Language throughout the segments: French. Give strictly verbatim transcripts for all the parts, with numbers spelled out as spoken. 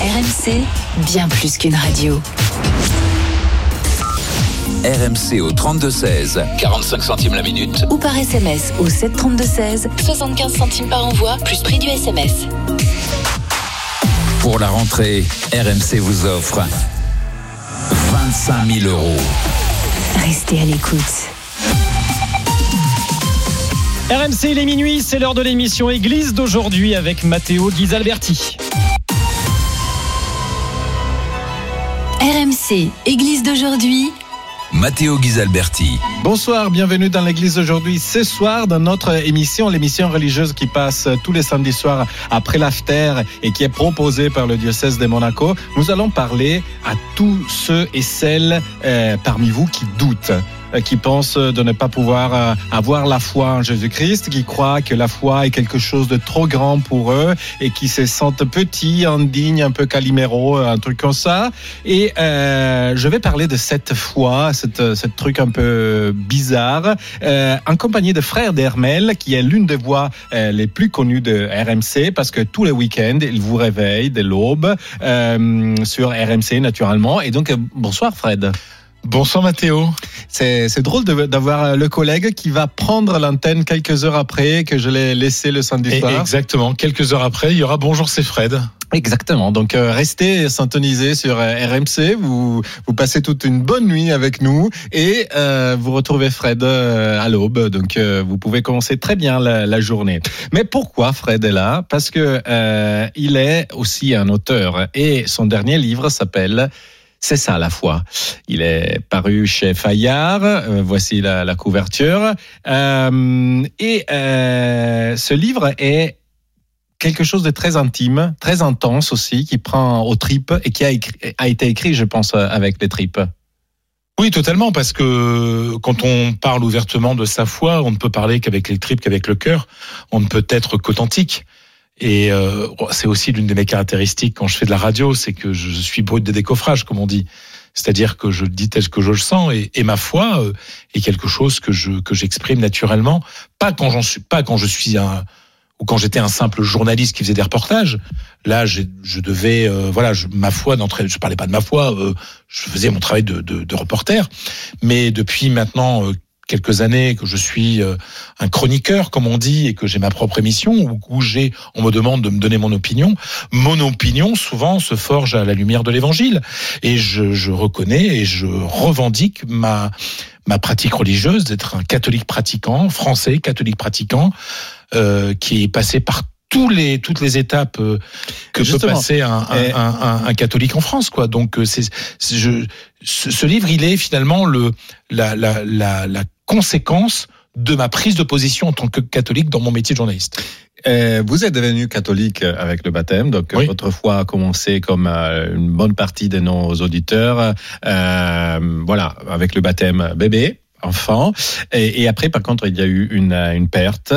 R M C, bien plus qu'une radio. R M C au trente-deux seize, quarante-cinq centimes la minute. Ou par S M S au sept trente-deux seize, soixante-quinze centimes par envoi, plus prix du S M S. Pour la rentrée, R M C vous offre vingt-cinq mille euros. Restez à l'écoute. R M C, il est minuit, c'est l'heure de l'émission Église d'aujourd'hui avec Matteo Ghisalberti. R M C, Église d'aujourd'hui. Matteo Ghisalberti. Bonsoir, bienvenue dans l'église aujourd'hui. Ce soir, dans notre émission, l'émission religieuse qui passe tous les samedis soirs après l'after et qui est proposée par le diocèse de Monaco, nous allons parler à tous ceux et celles euh, parmi vous qui doutent, qui pensent de ne pas pouvoir avoir la foi en Jésus-Christ, qui croient que la foi est quelque chose de trop grand pour eux et qui se sentent petits, indignes, un peu Calimero, un truc comme ça. Et euh, je vais parler de cette foi, cette, cette truc un peu bizarre, euh, en compagnie de Frère d'Hermel, qui est l'une des voix euh, les plus connues de R M C, parce que tous les week-ends, il vous réveille dès l'aube euh, sur R M C, naturellement. Et donc, bonsoir Fred. Bonsoir Mathéo. C'est, c'est drôle de, d'avoir le collègue qui va prendre l'antenne quelques heures après que je l'ai laissé le samedi Et soir. Exactement, quelques heures après, il y aura Bonjour, c'est Fred. Exactement, donc euh, restez syntonisés sur euh, R M C, vous, vous passez toute une bonne nuit avec nous et euh, vous retrouvez Fred euh, à l'aube, donc euh, vous pouvez commencer très bien la, la journée. Mais pourquoi Fred est là ? Parce que euh, il est aussi un auteur et son dernier livre s'appelle C'est ça la foi. Il est paru chez Fayard. Euh, voici la, la couverture. Euh, et euh, ce livre est quelque chose de très intime, très intense aussi, qui prend aux tripes et qui a, écrit, a été écrit, je pense, avec les tripes. Oui, totalement, parce que quand on parle ouvertement de sa foi, on ne peut parler qu'avec les tripes, qu'avec le cœur. On ne peut être qu'authentique. Et euh, c'est aussi l'une de mes caractéristiques quand je fais de la radio, c'est que je suis brut de décoffrage, comme on dit. C'est-à-dire que je dis tel que je le sens, et, et ma foi euh, est quelque chose que je que j'exprime naturellement, pas quand j'en suis, pas quand je suis un ou quand j'étais un simple journaliste qui faisait des reportages. Là, je, je devais, euh, voilà, je, ma foi d'entrée, je parlais pas de ma foi, euh, je faisais mon travail de, de, de reporter. Mais depuis maintenant euh, quelques années que je suis euh, un chroniqueur, comme on dit, et que j'ai ma propre émission où, où j'ai, on me demande de me donner mon opinion. Mon opinion, souvent, se forge à la lumière de l'Évangile, et je, je reconnais et je revendique ma ma pratique religieuse d'être un catholique pratiquant, français, catholique pratiquant, euh, qui est passé par tous les toutes les étapes euh, que Justement. peut passer un, un, et... un, un, un catholique en France, quoi. Donc c'est, c'est je, ce, ce livre, il est finalement le la la la, la conséquence de ma prise de position en tant que catholique dans mon métier de journaliste. Euh, vous êtes devenu catholique avec le baptême, donc oui. Votre foi a commencé comme euh, une bonne partie de nos auditeurs, euh, voilà, avec le baptême bébé, enfant, et, et après, par contre, il y a eu une, une perte,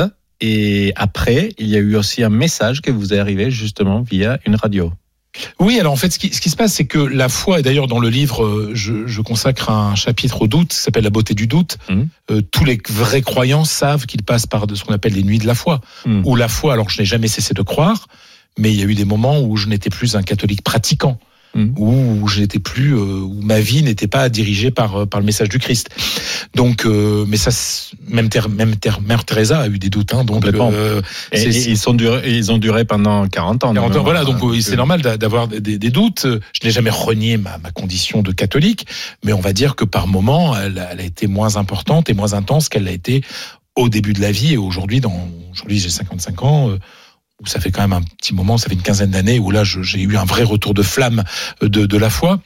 et après, il y a eu aussi un message qui vous est arrivé justement via une radio. Oui, alors en fait, ce qui, ce qui se passe, c'est que la foi, et d'ailleurs dans le livre, je, je consacre un chapitre au doute, qui s'appelle La beauté du doute. Mmh. Euh, tous les vrais croyants savent qu'ils passent par de ce qu'on appelle les nuits de la foi. Mmh. Où la foi, alors je n'ai jamais cessé de croire, mais il y a eu des moments où je n'étais plus un catholique pratiquant. Mmh. Où je n'étais plus, euh, où ma vie n'était pas dirigée par par le message du Christ. Donc, euh, mais ça, même ter, même ter, Mère Teresa a eu des doutes, hein, donc euh, et, c'est, et ils sont durés, ils ont duré pendant quarante ans. quarante ans, voilà, donc euh, c'est normal d'avoir des, des doutes. Je n'ai jamais renié ma, ma condition de catholique, mais on va dire que par moments, elle, elle a été moins importante et moins intense qu'elle l'a été au début de la vie. Et aujourd'hui, dans, aujourd'hui, j'ai cinquante-cinq ans. Euh, où ça fait quand même un petit moment, ça fait une quinzaine d'années où là je, j'ai eu un vrai retour de flamme de, de la foi.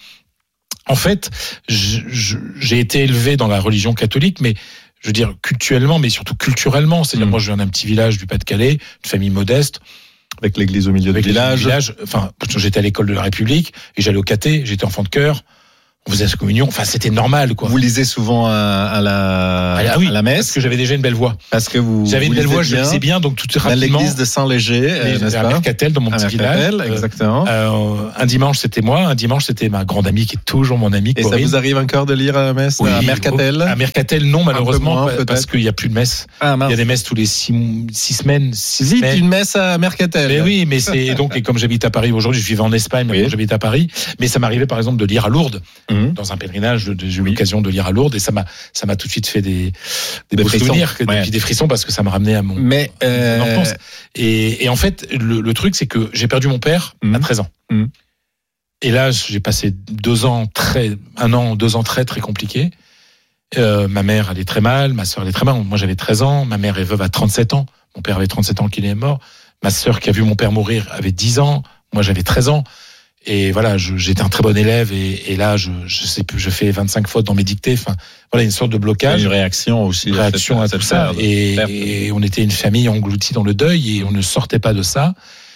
En fait, je, je, j'ai été élevé dans la religion catholique, mais je veux dire culturellement, mais surtout culturellement. C'est-à-dire mmh. moi je viens d'un petit village du Pas-de-Calais, une famille modeste. Avec l'église au milieu du village. village. Enfin, j'étais à l'école de la République et j'allais au caté, j'étais enfant de chœur. on faisait la communion. Enfin, c'était normal, quoi. Vous lisez souvent à, à la, ah, oui, à la messe. Parce que j'avais déjà une belle voix. Parce que vous. J'avais une vous belle voix, bien, je lisais bien, donc tout rapidement. Dans l'église de Saint-Léger, euh, n'est-ce à pas? Mercatel, dans mon à petit Mercatel, village. exactement. Euh, un dimanche, c'était moi. Un dimanche, c'était ma grande amie, qui est toujours mon amie. Et Corinne. ça vous arrive encore de lire à la messe oui, à Mercatel? À Mercatel, non, malheureusement, moins, parce qu'il n'y a plus de messe. Ah, il y a des messes tous les six, six semaines. Six Vite, semaines. une messe à Mercatel. Mais oui, mais c'est donc, et comme j'habite à Paris aujourd'hui, je vivais en Espagne, mais oui. j'habite à Paris. Mais ça m'arrivait, par exemple, de lire à Lourdes. Mmh. Dans un pèlerinage, j'ai eu l'occasion de lire à Lourdes et ça m'a, ça m'a tout de suite fait des, des, des beaux frissons. souvenirs, que, ouais. des, des frissons parce que ça m'a ramené à mon, mais euh... mon enfance. Et, et en fait, le, le truc, c'est que j'ai perdu mon père mmh. à treize ans. Mmh. Et là, j'ai passé deux ans très, un an, deux ans très, très compliqués. Euh, ma mère, elle est très mal, ma sœur, elle est très mal. Moi, j'avais treize ans, ma mère est veuve à trente-sept ans. Mon père avait trente-sept ans qu'il est mort. Ma sœur, qui a vu mon père mourir, avait dix ans. Moi, j'avais treize ans. Et voilà, je, j'étais un très bon élève et, et là, je, je sais plus, je fais vingt-cinq fautes dans mes dictées. Enfin, voilà, une sorte de blocage. Une réaction aussi. Une réaction à, cette, à tout ça. Et, et on était une famille engloutie dans le deuil et on ne sortait pas de ça.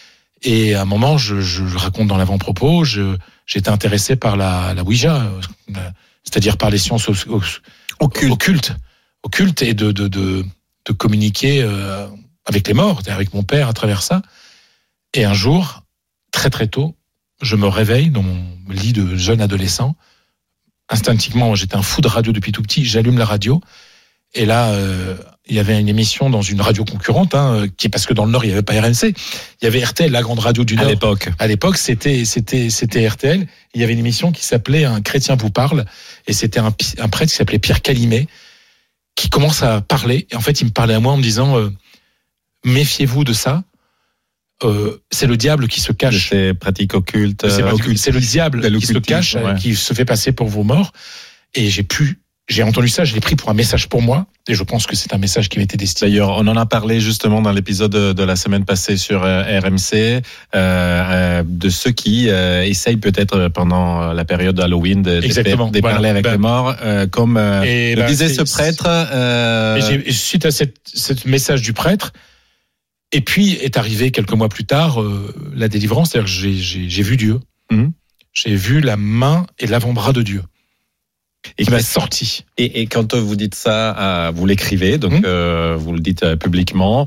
Et à un moment, je, je raconte dans l'avant-propos, je, j'étais intéressé par la, la Ouija, c'est-à-dire par les sciences occultes, occultes, occultes et de, de, de, de communiquer euh, avec les morts, avec mon père à travers ça. Et un jour, très très tôt, je me réveille dans mon lit de jeune adolescent. Instinctivement, j'étais un fou de radio depuis tout petit. J'allume la radio. Et là, euh, il y avait une émission dans une radio concurrente, hein, qui, parce que dans le Nord, il n'y avait pas R M C. Il y avait R T L, la grande radio du Nord. À l'époque. À l'époque, c'était, c'était, c'était R T L. Il y avait une émission qui s'appelait Un chrétien vous parle. Et c'était un, un prêtre qui s'appelait Pierre Calimet, qui commence à parler. Et en fait, il me parlait à moi en me disant, euh, méfiez-vous de ça. Euh, c'est le diable qui se cache. C'est pratique occulte. C'est, euh, occulte. C'est le diable qui se cache, ouais. qui se fait passer pour vos morts. Et j'ai pu, j'ai entendu ça, je l'ai pris pour un message pour moi. Et je pense que c'est un message qui m'était destiné. D'ailleurs, on en a parlé justement dans l'épisode de, de la semaine passée sur euh, R M C, euh, euh, de ceux qui euh, essayent peut-être pendant la période d'Halloween de, de, de voilà. parler avec ben, les morts, euh, comme euh, le ben, disait ce prêtre. Euh... Et j'ai, et suite à cette, cette message du prêtre, et puis est arrivé quelques mois plus tard euh, la délivrance, c'est-à-dire que j'ai, j'ai, j'ai vu Dieu, mmh. j'ai vu la main et l'avant-bras de Dieu. Et qui m'a sorti. Et, et quand vous dites ça, euh, vous l'écrivez, donc mmh. euh, vous le dites euh, publiquement.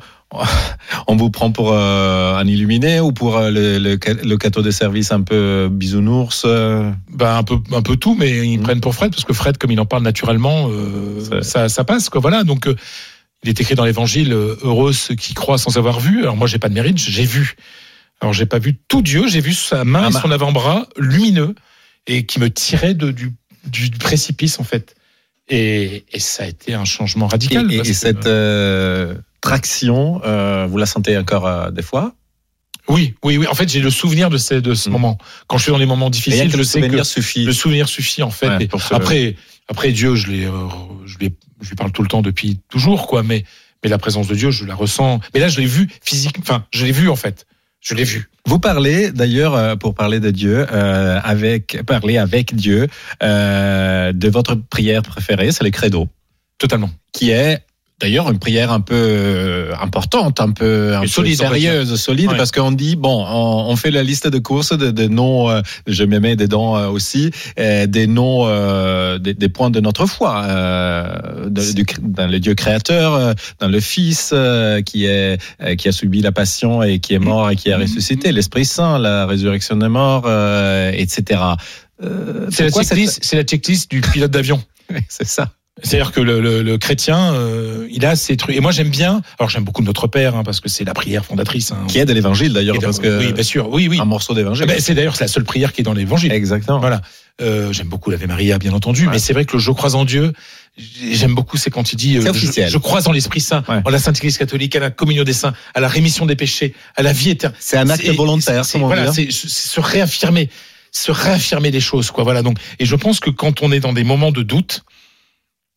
On vous prend pour euh, un illuminé ou pour euh, le, le, le cateau de service un peu bisounours euh... Ben un peu un peu tout, mais ils mmh. prennent pour Fred parce que Fred, comme il en parle naturellement, euh, ça, ça passe quoi. Voilà, donc euh, il est écrit dans l'Évangile euh, heureux ceux qui croient sans avoir vu. Alors moi, j'ai pas de mérite, j'ai vu. Alors j'ai pas vu tout Dieu, j'ai vu sa main ah, et son avant-bras lumineux et qui me tirait de, du du précipice en fait, et, et ça a été un changement radical. Et, et, et cette euh, traction, euh, vous la sentez encore euh, des fois? Oui, oui, oui. En fait, j'ai le souvenir de ce, de ce mmh. moment. Quand je suis dans les moments difficiles, je le sais souvenir que suffit. Le souvenir suffit en fait. Ouais, après, après Dieu, je l'ai, euh, je l'ai, je lui parle tout le temps depuis toujours, quoi. Mais, mais la présence de Dieu, je la ressens. Mais là, je l'ai vu physiquement. Enfin, je l'ai vu en fait. Je l'ai vu. Vous parlez d'ailleurs, pour parler de Dieu, euh, avec parler avec Dieu, euh, de votre prière préférée, c'est le credo. Totalement. Qui est d'ailleurs une prière un peu importante, un peu, un peu solide, sérieuse, solide, ouais. Parce qu'on dit bon, on, on fait la liste de courses, de, de noms, euh, je me mets dedans aussi, euh, des noms, euh, des, des points de notre foi, euh, de, du, dans le Dieu créateur, euh, dans le Fils euh, qui est euh, qui a subi la passion et qui est mort et qui a ressuscité, l'Esprit Saint, la résurrection des morts, euh, et cetera. Euh, c'est, la quoi, checklist, cette... c'est la checklist du pilote d'avion. C'est ça. C'est-à-dire que le, le, le chrétien, euh, il a ces trucs. Et moi, j'aime bien. Alors, j'aime beaucoup Notre Père, hein, parce que c'est la prière fondatrice. Hein. Qui est de l'Évangile, d'ailleurs, parce que oui, bien sûr, oui, oui. Un morceau d'Évangile. Ben, c'est d'ailleurs c'est la seule prière qui est dans l'Évangile. Exactement. Voilà. Euh, j'aime beaucoup l'Ave Maria, bien entendu. Ouais. Mais c'est vrai que le Je crois en Dieu, j'aime beaucoup. C'est quand il dit. C'est euh, officiel. Je, je crois en l'Esprit Saint, ouais. En la Sainte Église catholique, à la communion des saints, à la rémission des péchés, à la vie éternelle. C'est un acte c'est, volontaire. C'est, c'est, voilà, c'est, c'est se réaffirmer, se réaffirmer les choses, quoi. Voilà. Donc, et je pense que quand on est dans des moments de doute,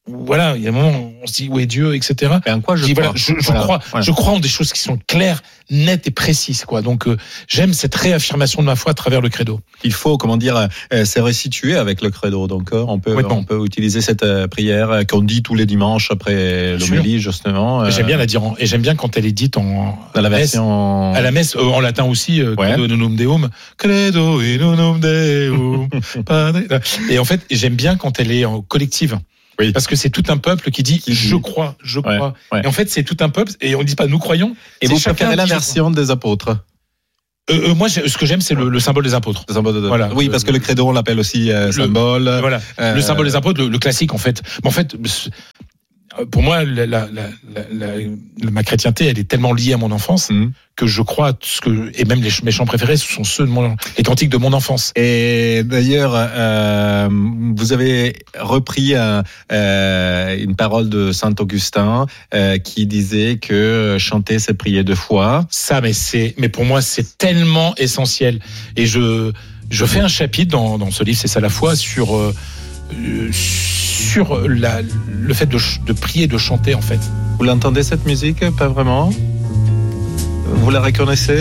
voilà, il y a un moment où on se dit où est Dieu, et cetera. Et en quoi je, je dis, crois. Voilà, je, je Voilà. crois, Voilà. je crois en des choses qui sont claires, nettes et précises, quoi. Donc euh, j'aime cette réaffirmation de ma foi à travers le credo. Il faut, comment dire, euh, se resituer avec le credo. Donc, euh, on peut, Oui, bon. on peut utiliser cette euh, prière euh, qu'on dit tous les dimanches après Sûr. l'homélie, justement. Et euh, j'aime bien la dire, en, et j'aime bien quand elle est dite en dans la messe, version. à la messe euh, en latin aussi, euh, Ouais. credo in unum deum, credo in unum deum. Padre. Et en fait, j'aime bien quand elle est en collective. Oui. Parce que c'est tout un peuple qui dit Qui dit. je crois, je Ouais, crois. ouais. Et en fait, c'est tout un peuple et on ne dit pas nous croyons. Et c'est vous chacun préférez la dit, je version des apôtres? crois. Euh, euh, Moi, j'ai- ce que j'aime, c'est le, le symbole des apôtres. Des symbole de- Voilà. Oui, parce que le credo, on l'appelle aussi euh, Le- symbole. Voilà. Euh, Le symbole des apôtres, le, le classique en fait. Mais en fait, pour moi, la, la, la, la, la- ma chrétienté, elle est tellement liée à mon enfance Mhm. que je crois à tout ce que et même les, mes chants préférés, ce sont ceux de mon, les cantiques de mon enfance. Et d'ailleurs, euh, vous avez repris euh, euh, une parole de Saint Augustin euh, qui disait que chanter, c'est prier de foi. Ça, mais c'est, mais pour moi, c'est tellement essentiel. Et je, je fais un chapitre dans, dans ce livre, c'est ça la foi, sur, euh, euh, sur la, le fait de, ch- de prier, de chanter, en fait. Vous l'entendez cette musique? Pas vraiment. Vous la reconnaissez?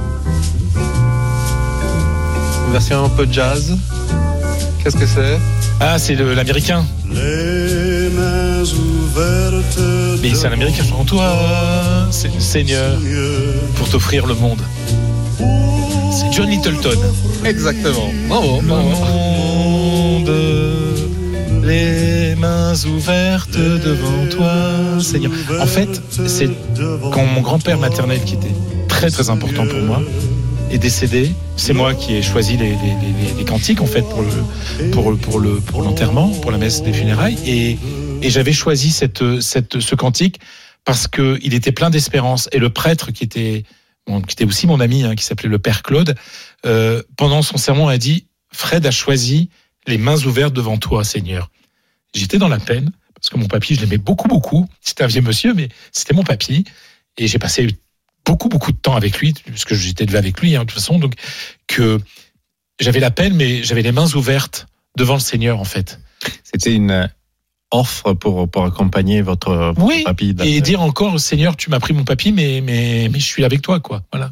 Une version un peu jazz. Qu'est-ce que c'est? Ah, c'est le- l'américain. Les mains ouvertes. Mais c'est un américain, chante toi, c'est le Seigneur, pour t'offrir le monde. C'est John Littleton. Exactement. Bravo. Le monde, les mains ouvertes devant toi, Seigneur. En fait, c'est quand mon grand-père maternel, qui était très très important pour moi, est décédé. C'est moi qui ai choisi les, les, les, les cantiques en fait pour le pour pour le pour l'enterrement, pour la messe des funérailles, et et j'avais choisi cette cette ce cantique parce que il était plein d'espérance, et le prêtre qui était bon, qui était aussi mon ami, hein, qui s'appelait le Père Claude, euh, pendant son sermon a dit: Fred a choisi les mains ouvertes devant toi, Seigneur. J'étais dans la peine parce que mon papy, je l'aimais beaucoup beaucoup. C'était un vieux monsieur, mais c'était mon papy, et j'ai passé beaucoup beaucoup de temps avec lui parce que j'étais élevé avec lui, hein, de toute façon, donc que j'avais la peine, mais j'avais les mains ouvertes devant le Seigneur en fait. C'était une offre pour, pour accompagner votre, votre Oui, papy. et dire encore: Seigneur, tu m'as pris mon papy, mais mais mais je suis avec toi, quoi. Voilà.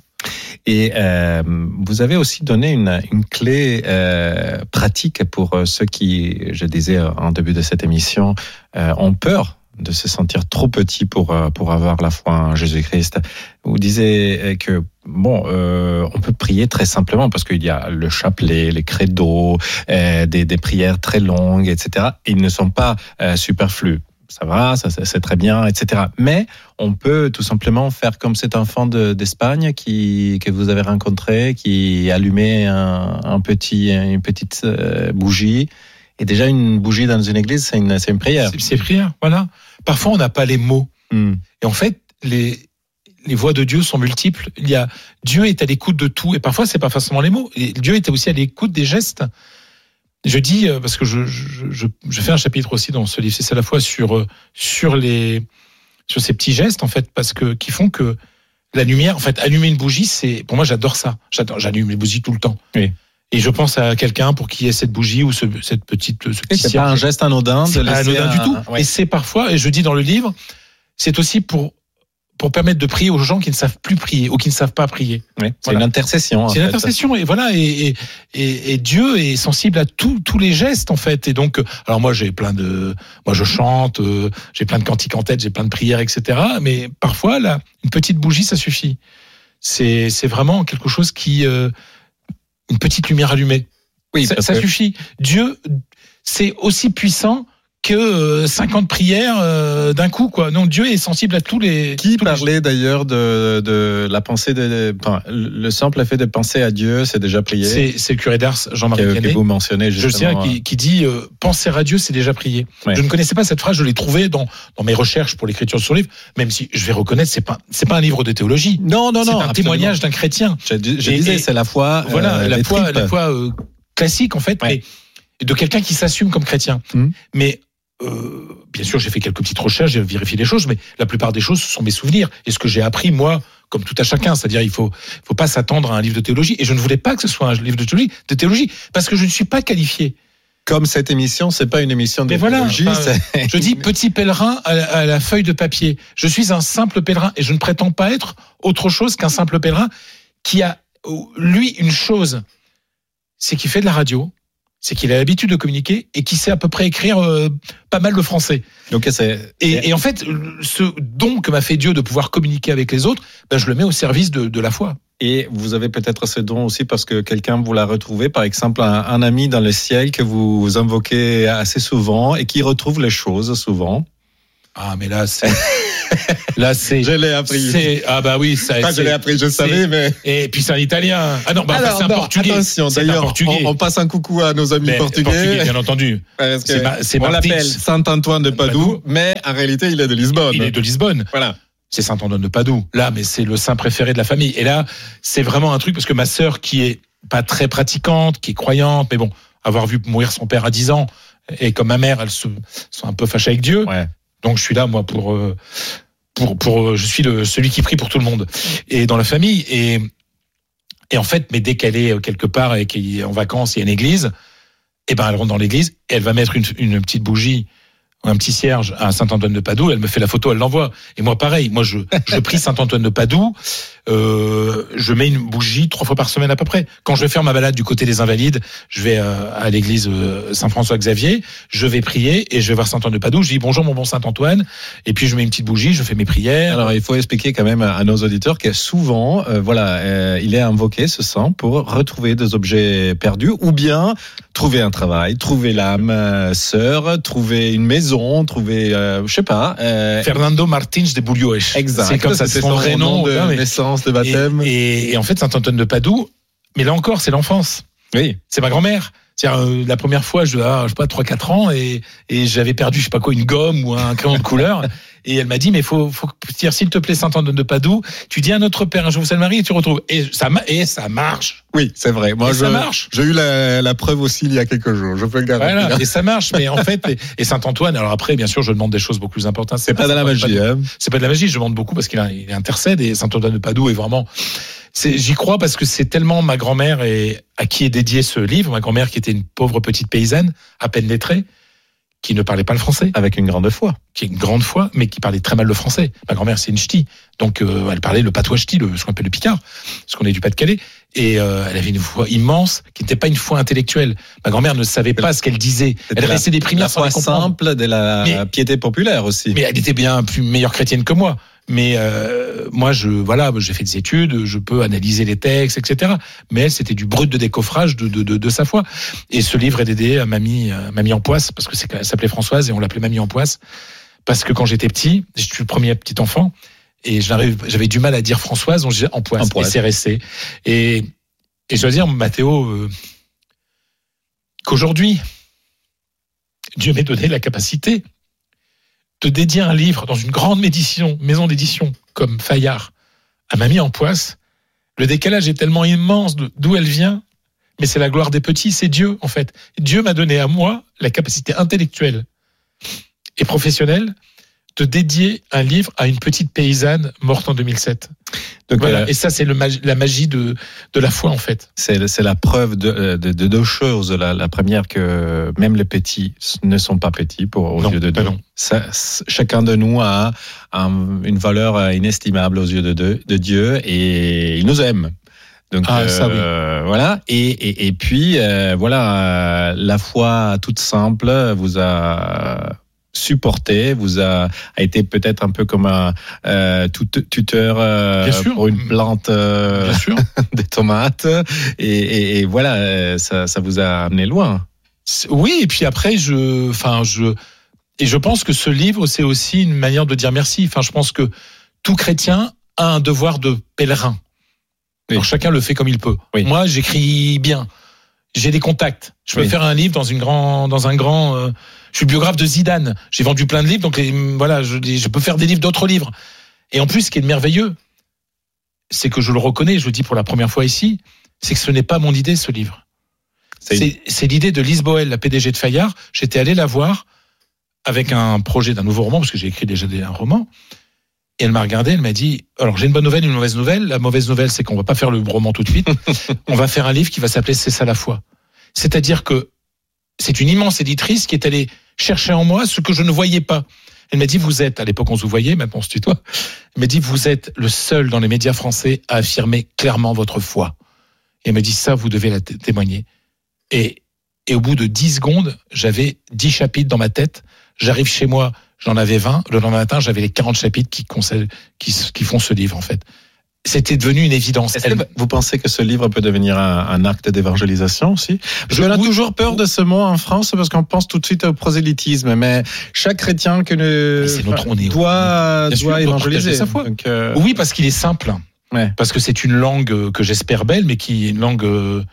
Et euh, vous avez aussi donné une, une clé euh, pratique pour ceux qui, je disais en début de cette émission, euh, ont peur de se sentir trop petit pour pour avoir la foi en Jésus-Christ. Vous disiez que bon, euh, on peut prier très simplement parce qu'il y a le chapelet, les credos, euh, des, des prières très longues, et cetera. Ils ne sont pas euh, superflus. Ça va, ça c'est très bien, et cetera. Mais on peut tout simplement faire comme cet enfant de, d'Espagne qui que vous avez rencontré, qui allumait un, un petit une petite euh, bougie. Et déjà une bougie dans une église, c'est une c'est une prière. C'est, c'est prière, voilà. Parfois, on n'a pas les mots. Mm. Et en fait, les, les voix de Dieu sont multiples. Il y a, Dieu est à l'écoute de tout. Et parfois, c'est pas forcément les mots. Et Dieu est aussi à l'écoute des gestes. Je dis, parce que je, je, je, je fais un chapitre aussi dans ce livre, c'est ça la fois sur, sur les, sur ces petits gestes, en fait, parce que, qui font que la lumière, en fait, allumer une bougie, c'est, pour moi, j'adore ça. J'adore, j'allume les bougies tout le temps. Oui. Et je pense à quelqu'un pour qui est cette bougie ou ce, cette petite, ce petit C'est cierge. pas un geste anodin de C'est pas laisser anodin un- du tout. ouais. Et c'est parfois, et je dis dans le livre, c'est aussi pour pour permettre de prier aux gens qui ne savent plus prier ou qui ne savent pas prier. Ouais, c'est Voilà. une intercession. en C'est une fait. intercession, et voilà, et, et, et, et Dieu est sensible à tous tous les gestes en fait. Et donc, alors moi j'ai plein de, moi je chante, euh, j'ai plein de cantiques en tête, j'ai plein de prières, et cetera. Mais parfois là, une petite bougie ça suffit. C'est c'est vraiment quelque chose qui, euh, une petite lumière allumée. Oui, ça, parce ça que- suffit. Dieu, c'est aussi puissant que euh, cinquante prières euh, d'un coup, quoi. Non, Dieu est sensible à tous les. Qui tous les- parlait d'ailleurs de, de la pensée de, enfin, le simple fait de penser à Dieu, c'est déjà prier. C'est, c'est le curé d'Ars, Jean-Marie que, que Canet. vous mentionnez Je sais, justement. qui, qui dit euh, penser à Dieu, c'est déjà prier. Ouais. Je ne connaissais pas cette phrase, je l'ai trouvée dans, dans mes recherches pour l'écriture de son livre, même si je vais reconnaître, c'est pas, c'est pas un livre de théologie. Non, non, non. c'est un absolument. témoignage d'un chrétien. Je, je Et- disais, et- c'est la foi. Voilà, euh, la des foi, tripes. la foi euh, classique en fait, Ouais. mais de quelqu'un qui s'assume comme chrétien. Mhm. Mais euh, bien sûr, j'ai fait quelques petites recherches, j'ai vérifié les choses, mais la plupart des choses, ce sont mes souvenirs et ce que j'ai appris moi, comme tout à chacun. C'est-à-dire, il faut, faut pas s'attendre à un livre de théologie. Et je ne voulais pas que ce soit un livre de théologie, de théologie, parce que je ne suis pas qualifié. Comme cette émission, c'est pas une émission Mais voilà, d'écologie. enfin, c'est... je dis petit pèlerin à la, à la feuille de papier. Je suis un simple pèlerin et je ne prétends pas être autre chose qu'un simple pèlerin qui a, lui, une chose, c'est qu'il fait de la radio, c'est qu'il a l'habitude de communiquer et qu'il sait à peu près écrire euh, pas mal de français. Donc, c'est... Et, et en fait, ce don que m'a fait Dieu de pouvoir communiquer avec les autres, ben, je le mets au service de, de la foi. Et vous avez peut-être ce don aussi parce que quelqu'un vous l'a retrouvé, par exemple un, un ami dans le ciel que vous invoquez assez souvent et qui retrouve les choses souvent. Ah, mais là, c'est... Là, c'est... Je l'ai appris. C'est, ah bah oui, ça... Enfin, je l'ai appris, je savais, mais... Et puis c'est un italien. Ah non, bah Alors, enfin, c'est un non, portugais. attention, c'est d'ailleurs, un portugais. on, on passe un coucou à nos amis Mais, portugais. portugais, bien entendu. Parce que C'est ma- c'est on Martins. l'appelle Saint-Antoine de Padoue, Padoue. mais en réalité, il est de Lisbonne. Il est de Lisbonne. Voilà. C'est Saint-Antoine de Padoue. Là, mais c'est le saint préféré de la famille. Et là, c'est vraiment un truc parce que ma sœur, qui est pas très pratiquante, qui est croyante, mais bon, avoir vu mourir son père à dix ans, et comme ma mère, elles se sont un peu fâchées avec Dieu. Ouais. Donc je suis là, moi, pour, euh, pour, pour, je suis le, celui qui prie pour tout le monde et dans la famille. Et, et en fait, mais dès qu'elle est quelque part et qu'elle est en vacances, il y a une église, et ben elle rentre dans l'église et elle va mettre une, une petite bougie, un petit cierge à Saint-Antoine de Padoue, elle me fait la photo, elle l'envoie. Et moi, pareil, moi, je, je prie Saint-Antoine de Padoue, euh, je mets une bougie trois fois par semaine à peu près. Quand je vais faire ma balade du côté des Invalides, je vais euh, à l'église euh, Saint-François-Xavier, je vais prier et je vais voir Saint-Antoine de Padoue, je dis bonjour mon bon Saint-Antoine, et puis je mets une petite bougie, je fais mes prières. Alors, il faut expliquer quand même à nos auditeurs que souvent, euh, voilà, euh, il est invoqué ce saint pour retrouver des objets perdus ou bien trouver un travail, trouver l'âme euh, sœur, trouver une maison, trouver, euh, je sais pas. Euh, Fernando Martins de Bulhoes. Exact. C'est comme ça, c'est son vrai nom. de non, mais- naissance, de baptême. Et, et, et en fait, Saint-Antoine de Padoue, mais là encore, c'est l'enfance. Oui. C'est ma grand-mère. C'est-à-dire, euh, la première fois, je ah, je sais pas, trois quatre ans, et, et j'avais perdu, je sais pas quoi, une gomme ou un crayon de couleur. Et elle m'a dit, mais faut, faut dire, s'il te plaît, Saint-Antoine de Padoue, tu dis à notre Père, un jour vous salue Marie, et tu retrouves. Et ça, ma- et ça marche. Oui, c'est vrai. Moi, Et je, ça marche. j'ai eu la, la preuve aussi il y a quelques jours. Je peux le garantir. Voilà. Et ça marche. Mais en fait, et, et Saint-Antoine, alors après, bien sûr, je demande des choses beaucoup plus importantes. C'est pas de la magie, hein. C'est pas de la magie, je demande beaucoup parce qu'il a- il intercède, et Saint-Antoine de Padoue est vraiment, c'est, j'y crois parce que c'est tellement ma grand-mère et à qui est dédié ce livre, ma grand-mère qui était une pauvre petite paysanne, à peine lettrée, qui ne parlait pas le français, Avec une grande foi. qui est une grande foi, mais qui parlait très mal le français. Ma grand-mère, c'est une ch'ti, donc euh, elle parlait le patois ch'ti, le, ce qu'on appelle le picard, parce qu'on est du Pas-de-Calais, et euh, elle avait une foi immense, qui n'était pas une foi intellectuelle. Ma grand-mère ne savait pas ce qu'elle disait. Elle la- restait des La primaires sans foi les comprendre. simple de la Mais- piété populaire aussi. Mais elle était bien plus meilleure chrétienne que moi. Mais euh, moi, je voilà, j'ai fait des études, je peux analyser les textes, et cetera. Mais elle, c'était du brut de décoffrage de, de, de, de sa foi. Et ce livre est dédié à Mamie, à Mamie Ampoisse, parce que c'est qu'elle s'appelait Françoise et on l'appelait Mamie Ampoisse, parce que quand j'étais petit, je suis le premier petit enfant, et j'arrive, j'avais du mal à dire Françoise, donc j'ai Ampoisse, Ampoisse. et c'est resté. Et, et je dois dire, Mathéo, euh, qu'aujourd'hui, Dieu m'ait donné la capacité de dédier un livre dans une grande médition, maison d'édition comme Fayard à Mamie Ampoisse. Le décalage est tellement immense de, d'où elle vient, mais c'est la gloire des petits, c'est Dieu en fait. Dieu m'a donné à moi la capacité intellectuelle et professionnelle de dédier un livre à une petite paysanne morte en deux mille sept. Donc, Voilà. euh, Et ça, c'est le mag- la magie de, de la foi en fait. c'est, c'est la preuve de, de, de deux choses. La, la première, que même les petits ne sont pas petits pour, aux Non, yeux de ben Dieu. non. Ça, c- chacun de nous a un- une valeur inestimable aux yeux de, de, de Dieu et il nous aime. Donc Ah, ça, oui. euh, voilà. Et, et, et puis euh, voilà, euh, la foi toute simple vous a supporté, vous a, a été peut-être un peu comme un euh, tut- tuteur euh, Bien sûr. pour une plante euh, Bien sûr. des tomates et, et, et voilà, euh, ça, ça vous a amené loin. C'est- Oui, et puis après, je, enfin, je, et je pense que ce livre, c'est aussi une manière de dire merci. Enfin, je pense que tout chrétien a un devoir de pèlerin. Oui. Alors chacun le fait comme il peut. Oui. Moi, j'écris bien. J'ai des contacts. Je peux Oui. faire un livre dans une grand, dans un grand. euh, je suis le biographe de Zidane. J'ai vendu plein de livres, donc les, voilà, je, je peux faire des livres d'autres livres. Et en plus, ce qui est merveilleux, c'est que je le reconnais, je le dis pour la première fois ici, c'est que ce n'est pas mon idée, ce livre. C'est une- C'est, c'est l'idée de Lise Boel, la P D G de Fayard. J'étais allé la voir avec un projet d'un nouveau roman, parce que j'ai écrit déjà des- un roman. Et elle m'a regardé, elle m'a dit, alors j'ai une bonne nouvelle, une mauvaise nouvelle. La mauvaise nouvelle, c'est qu'on va pas faire le roman tout de suite. On va faire un livre qui va s'appeler C'est ça la foi. C'est-à-dire que c'est une immense éditrice qui est allée chercher en moi ce que je ne voyais pas. Elle m'a dit, vous êtes, à l'époque on se voyait, maintenant on se tutoie, elle m'a dit, vous êtes le seul dans les médias français à affirmer clairement votre foi. Et elle m'a dit, ça, vous devez la t- témoigner. Et, et au bout de dix secondes, j'avais dix chapitres dans ma tête. J'arrive chez moi, j'en avais vingt. Le lendemain matin, j'avais les quarante chapitres qui, conseillent, qui, qui font ce livre, en fait. C'était devenu une évidence. Est-ce Elle... que vous pensez que ce livre peut devenir un, un acte d'évangélisation aussi? Parce Je- qu'on a oui. toujours peur de ce mot en France parce qu'on pense tout de suite au prosélytisme. Mais chaque chrétien que ne, Mais c'est notre- on est- doit, Bien sûr, doit doit évangéliser. partager sa foi. Donc, euh, Oui, parce qu'il est simple. Ouais. Parce que c'est une langue que j'espère belle, mais qui est une langue euh,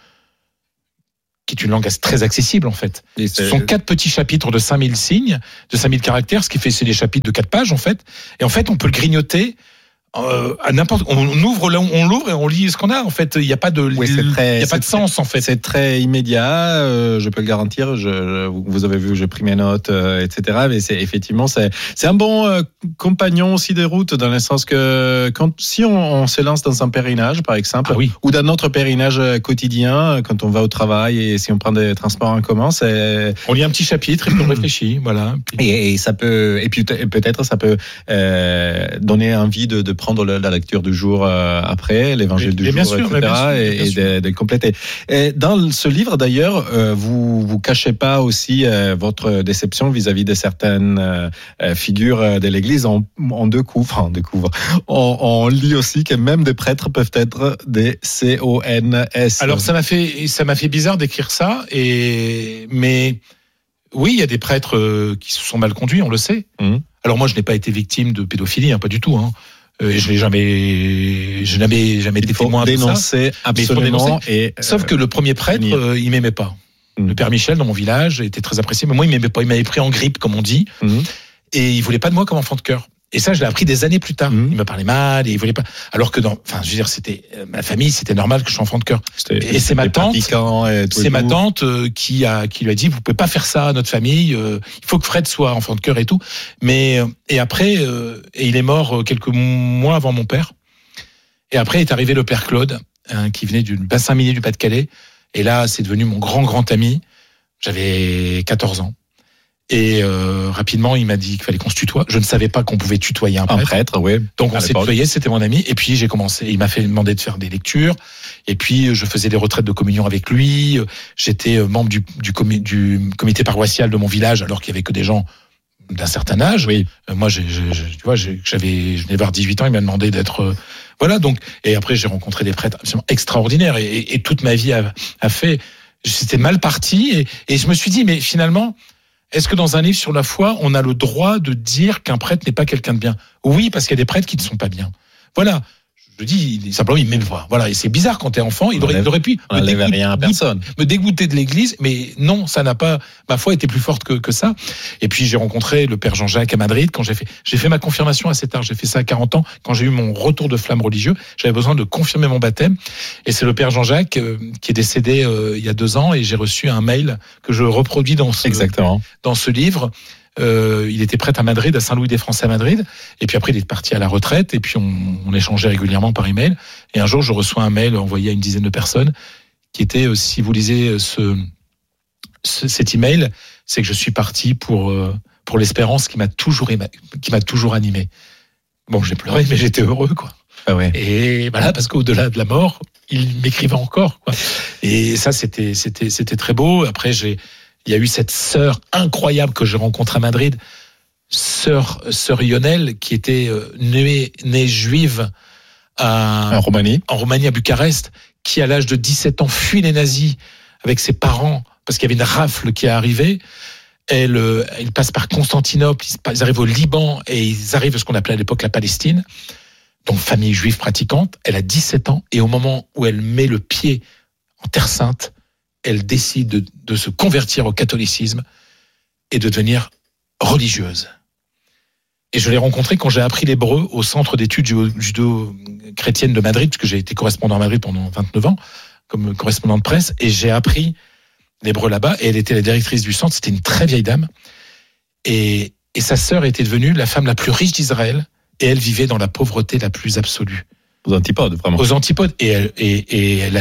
qui est une langue très accessible, en fait. et Ce c'est- sont quatre petits chapitres de cinq mille signes, de cinq mille caractères, ce qui fait c'est des chapitres de quatre pages, en fait. Et en fait, on peut le grignoter euh, à n'importe. On ouvre, là, on l'ouvre et on lit ce qu'on a. En fait, il n'y a pas de, Oui, c'est très- il y a pas de c'est sens, en fait. C'est très immédiat, euh, je peux le garantir. Je, je- vous avez vu, j'ai pris mes notes, euh, et cetera. Mais c'est effectivement, c'est, c'est un bon euh, compagnon aussi des routes, dans le sens que quand si on, on se lance dans un pèlerinage, par exemple, Ah oui. ou dans notre pèlerinage quotidien, quand on va au travail et si on prend des transports en commun, c'est On lit un petit chapitre et puis on réfléchit, voilà. Puis- et, et ça peut et puis peut- peut-être ça peut euh, donner envie de, de prendre la, la lecture du jour euh, après l'évangile Mais- du mais jour, bien sûr, mais et bien cetera. sûr, et, bien et sûr. de, de le compléter. Et dans ce livre d'ailleurs, euh, vous vous cachez pas aussi euh, votre déception vis-à-vis de certaines euh, euh, figures euh, de l'Église. On, on découvre, on découvre, on, on lit aussi que même des prêtres peuvent être des C O N S. Alors ça m'a fait ça m'a fait bizarre d'écrire ça, et mais oui, il y a des prêtres euh, qui se sont mal conduits, on le sait. Mhm. Alors moi, je n'ai pas été victime de pédophilie, hein, pas du tout. Hein. Euh, je n'ai jamais, je n'avais jamais été il faut témoin de ça. dénoncer Mais il faut absolument. dénoncer. Et, Sauf euh, que le premier prêtre, punir. euh, il m'aimait pas. Mhm. Le père Michel dans mon village était très apprécié, mais moi il m'aimait pas. Il m'avait pris en grippe, comme on dit, Mhm. et il voulait pas de moi comme enfant de cœur. Et ça, je l'ai appris des années plus tard. Mhm. Il me parlait mal et il voulait pas. Alors que dans, enfin, je veux dire, c'était euh, ma famille, c'était normal que je sois enfant de cœur. C'était- Et c'est ma c'était tante, pratiquant et tout et C'est ma tout. tante euh, qui a qui lui a dit, vous pouvez pas faire ça à notre famille. euh, il faut que Fred soit enfant de cœur et tout. Mais euh, et après, euh, et il est mort euh, quelques mois avant mon père. Et après est arrivé le père Claude, hein, qui venait du bassin minier du Pas-de-Calais. Et là, c'est devenu mon grand grand ami. J'avais quatorze ans. Et euh, rapidement, il m'a dit qu'il fallait qu'on se tutoie. Je ne savais pas qu'on pouvait tutoyer un Un prêtre. prêtre, oui. Donc on À s'est l'époque. tutoyé, c'était mon ami. Et puis j'ai commencé, il m'a fait demander de faire des lectures. Et puis je faisais des retraites de communion avec lui. J'étais membre du, du, comi- du comité paroissial de mon village, alors qu'il y avait que des gens d'un certain âge. Oui. Euh, Moi, j'ai, j'ai- j'ai- tu vois, j'ai- j'avais, je venais vers dix-huit ans, il m'a demandé d'être, euh, voilà. Donc, et après j'ai rencontré des prêtres absolument extraordinaires. Et, et, et toute ma vie a, a fait, c'était mal parti. Et, et je me suis dit, mais finalement, est-ce que dans un livre sur la foi, on a le droit de dire qu'un prêtre n'est pas quelqu'un de bien? Oui, parce qu'il y a des prêtres qui ne sont pas bien. Voilà. Je dis, il- simplement, il m'aime pas. Voilà. Et c'est bizarre quand t'es enfant. Il On aurait, enlève- il aurait pu On me n'enlève dégoûter- rien à personne. me dégoûter de l'église, mais non, ça n'a pas, ma foi était plus forte que, que ça. Et puis, j'ai rencontré le père Jean-Jacques à Madrid quand j'ai fait, j'ai fait ma confirmation assez tard. J'ai fait ça à quarante ans. Quand j'ai eu mon retour de flamme religieux, j'avais besoin de confirmer mon baptême. Et c'est le père Jean-Jacques euh, qui est décédé euh, il y a deux ans, et j'ai reçu un mail que je reproduis dans ce, Exactement. dans ce livre. Euh, il était prêtre à Madrid, à Saint-Louis-des-Français à Madrid. Et puis après, il est parti à la retraite. Et puis, on, on échangeait régulièrement par email. Et un jour, je reçois un mail envoyé à une dizaine de personnes qui était, euh, si vous lisez ce, ce, cet email, c'est que je suis parti pour, euh, pour l'espérance qui m'a toujours, éma- qui m'a toujours animé. Bon, j'ai pleuré, mais j'étais heureux, quoi. Ah ouais. Et voilà, parce qu'au-delà de la mort, il m'écrivait encore, quoi. Et ça, c'était, c'était, c'était très beau. Après, j'ai, il y a eu cette sœur incroyable que j'ai rencontrée à Madrid, sœur, sœur Lionel, qui était euh, née, née juive à, En Roumanie. en Roumanie, à Bucarest, qui à l'âge de dix-sept ans fuit les nazis avec ses parents parce qu'il y avait une rafle qui est arrivée. Elle, euh, ils passent par Constantinople, ils, ils arrivent au Liban et ils arrivent à ce qu'on appelait à l'époque la Palestine. Donc famille juive pratiquante. Elle a dix-sept ans et au moment où elle met le pied en Terre Sainte, elle décide de, de se convertir au catholicisme et de devenir religieuse. Et je l'ai rencontrée quand j'ai appris l'hébreu au centre d'études judo-chrétiennes de Madrid, puisque j'ai été correspondant à Madrid pendant vingt-neuf ans, comme correspondant de presse, et j'ai appris l'hébreu là-bas, et elle était la directrice du centre, c'était une très vieille dame, et, et sa sœur était devenue la femme la plus riche d'Israël, et elle vivait dans la pauvreté la plus absolue. Aux antipodes, vraiment. Aux antipodes, et elle, et, et elle allait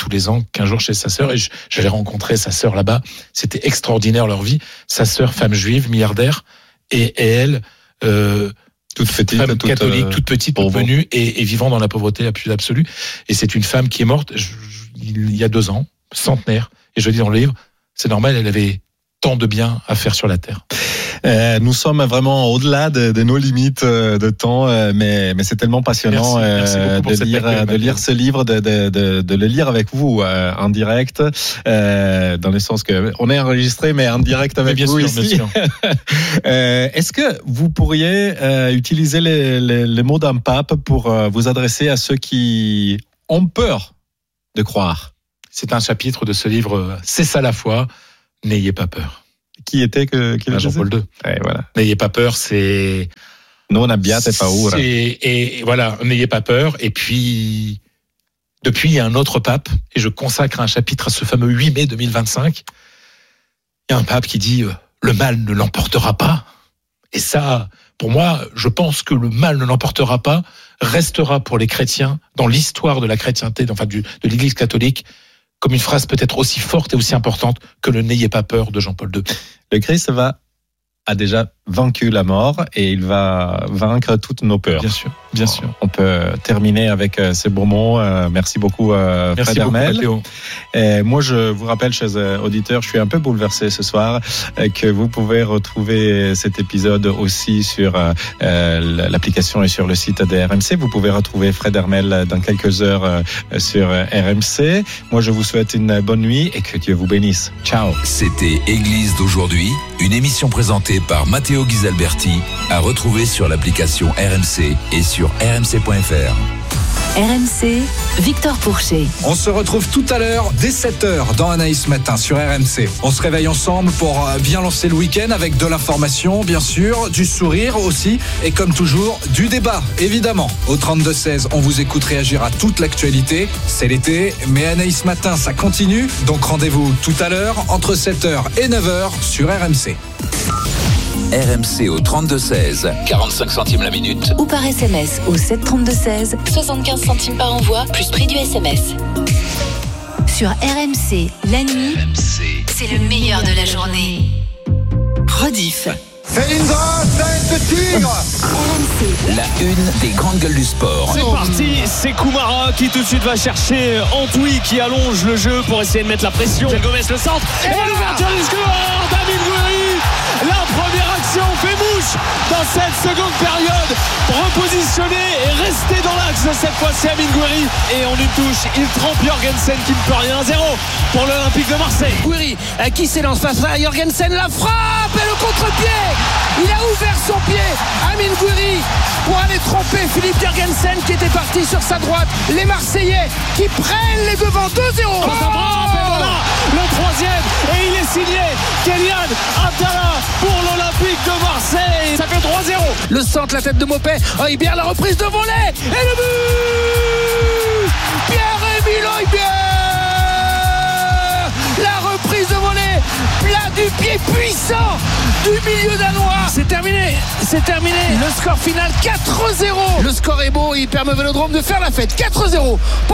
tous les ans quinze jours chez sa sœur et j'allais rencontrer sa sœur là-bas. C'était extraordinaire leur vie. Sa sœur, femme juive, milliardaire, et, et elle, euh, toute petite, femme toute, catholique, euh, toute petite, toute venue et, et vivant dans la pauvreté la plus absolue. Et c'est une femme qui est morte je, je, il y a deux ans, centenaire. Et je dis dans le livre, c'est normal, elle avait tant de bien à faire sur la terre. Euh, nous sommes vraiment au-delà de, de nos limites de temps, mais, mais c'est tellement passionnant merci, merci de, lire, accueil, de lire ce livre, de, de, de, de le lire avec vous euh, en direct, euh, dans le sens que on est enregistré, mais en direct avec bien vous sûr, ici. bien sûr. euh, est-ce que vous pourriez euh, utiliser les, les, les mots d'un pape pour euh, vous adresser à ceux qui ont peur de croire? C'est un chapitre de ce livre, c'est ça la foi, n'ayez pas peur. Qui était que qui Jean-Paul deux. Ouais, voilà. N'ayez pas peur, c'est non abbiate paura. Et, et voilà, n'ayez pas peur. Et puis depuis, il y a un autre pape, et je consacre un chapitre à ce fameux huit mai deux mille vingt-cinq. Il y a un pape qui dit euh, le mal ne l'emportera pas. Et ça, pour moi, je pense que le mal ne l'emportera pas restera pour les chrétiens dans l'histoire de la chrétienté, enfin du, de l'Église catholique, comme une phrase peut-être aussi forte et aussi importante que le « n'ayez pas peur » de Jean-Paul deux. Le Christ va, a déjà vaincu la mort et il va vaincre toutes nos peurs. Bien sûr, bien sûr. On peut terminer avec ces beaux mots. Merci beaucoup, Merci Fred beaucoup, Hermel. Mathéo. Et moi, je vous rappelle, chers auditeurs, je suis un peu bouleversé ce soir, que vous pouvez retrouver cet épisode aussi sur euh, l'application et sur le site de R M C. Vous pouvez retrouver Fred Hermel dans quelques heures euh, sur R M C. Moi, je vous souhaite une bonne nuit et que Dieu vous bénisse. Ciao. C'était Église d'aujourd'hui, une émission présentée par Matteo Ghisalberti, à retrouver sur l'application R M C et sur r m c point f r. R M C, Victor Pourchet. On se retrouve tout à l'heure dès sept heures dans Anaïs Matin sur R M C. On se réveille ensemble pour bien lancer le week-end avec de l'information, bien sûr, du sourire aussi et comme toujours, du débat, évidemment. Au trente-deux seize, on vous écoute réagir à toute l'actualité. C'est l'été, mais Anaïs Matin, ça continue. Donc rendez-vous tout à l'heure entre sept heures et neuf heures sur R M C. R M C au trente-deux seize, quarante-cinq centimes la minute. Ou par S M S au sept trente-deux seize, soixante-quinze centimes par envoi, plus prix du S M S. Sur R M C, la nuit, R M C. C'est le meilleur de la journée. Rediff. Felindra, tête de tigre. R M C. La une des grandes gueules du sport. C'est parti, c'est Koumara qui tout de suite va chercher Antoui qui allonge le jeu pour essayer de mettre la pression. Gomez le centre et, et l'ouverture du score d'Amine Gouiri. La première action fait mouche dans cette seconde période. Repositionné et resté dans l'axe cette fois-ci Amine Gouiri. Et en une touche, il trempe Jorgensen qui ne peut rien. zéro pour l'Olympique de Marseille. Gouiri qui s'élance face à Jorgensen, la frappe et le contre-pied. Il a ouvert son pied, Amine Gouiri, pour aller tromper Philippe Jorgensen qui était parti sur sa droite. Les Marseillais qui prennent les devants deux zéro. Oh et voilà le troisième et il est signé Kélian Abdallah pour l'Olympique de Marseille. Ça fait trois zéro. Le centre, la tête de Mopé. Oh, Hojbjerg, la reprise de volée et le but Pierre-Emile Hojbjerg. La reprise de volée, plat du pied puissant du milieu danois. C'est terminé, c'est terminé. Le score final quatre zéro. Le score est beau, il permet au Vélodrome de faire la fête. quatre zéro.